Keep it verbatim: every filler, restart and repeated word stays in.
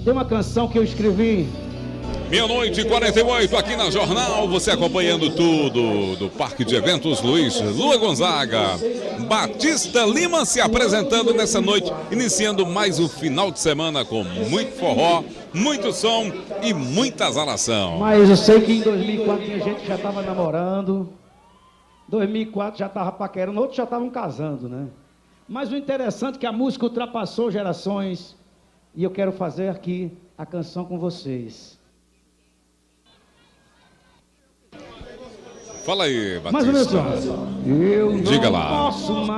Tem uma canção que eu escrevi. Meia-noite e quarenta e oito aqui na Jornal, você acompanhando tudo do Parque de Eventos Luiz Lua Gonzaga. Batista Lima se apresentando nessa noite, iniciando mais um final de semana com muito forró, muito som e muita azaração. Mas eu sei que em dois mil e quatro tinha gente que já estava namorando, dois mil e quatro já estava paquerando, outros já estavam casando, né? Mas o interessante é que a música ultrapassou gerações e eu quero fazer aqui a canção com vocês. Fala aí, Batista. Mais ou menos, eu não Diga lá. posso mais